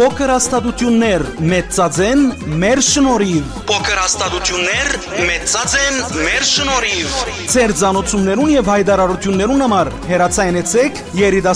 Փոքր հաստատություններ մեծածեն մեր շնորհիվ։ Փոքր հաստատություններ մեծածեն մեր շնորհիվ։ Ձեր ցանոթություններուն եւ հայտարարություններուն համար հեռացայնեցեք